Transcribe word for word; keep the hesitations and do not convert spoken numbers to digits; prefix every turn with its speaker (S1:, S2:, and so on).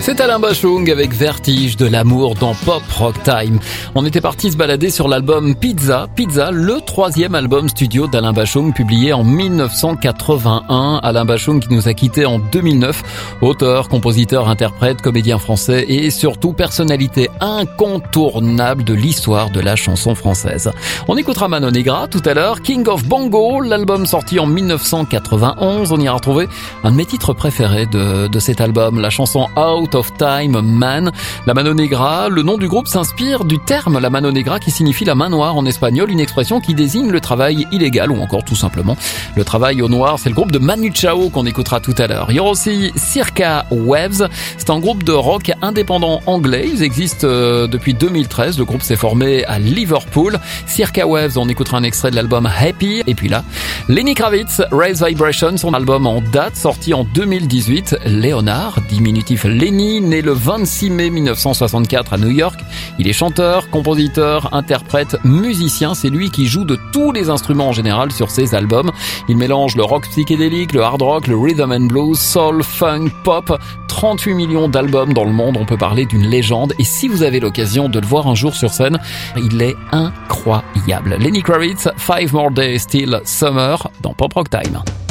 S1: C'est Alain Bachung avec Vertige de l'amour dans Pop Rock Time. On était parti se balader sur l'album Pizza. Pizza, le troisième album studio d'Alain Bachung, publié en dix-neuf cent quatre-vingt-un. Alain Bachung qui nous a quittés en deux mille neuf. Auteur, compositeur, interprète, comédien français et surtout personnalité incontournable de l'histoire de la chanson française. On écoutera Manon Negra tout à l'heure. King of Bongo, l'album sorti en dix-neuf cent quatre-vingt-onze. On y a retrouvé un de mes titres préférés de, de cet album, la chanson Out of Time Man. La Mano Negra, le nom du groupe s'inspire du terme la Mano Negra qui signifie la main noire en espagnol, une expression qui désigne le travail illégal ou encore tout simplement le travail au noir. C'est le groupe de Manu Chao qu'on écoutera tout à l'heure. Il y aura aussi Circa Waves, c'est un groupe de rock indépendant anglais. Ils existent euh, depuis deux mille treize. Le groupe s'est formé à Liverpool. Circa Waves, on écoutera un extrait de l'album Happy. Et puis là, Lenny Kravitz, Raise Vibration, son album en date, sorti en deux mille dix-huit. Léonard, diminutif Lenny, né le vingt-six mai mille neuf cent soixante-quatre à New York. Il est chanteur, compositeur, interprète, musicien. C'est lui qui joue de tous les instruments en général sur ses albums. Il mélange le rock psychédélique, le hard rock, le rhythm and blues, soul, funk, pop. trente-huit millions d'albums dans le monde. On peut parler d'une légende. Et si vous avez l'occasion de le voir un jour sur scène, il est incroyable. Lenny Kravitz, Five More Days Till Summer dans Pop Rock Time.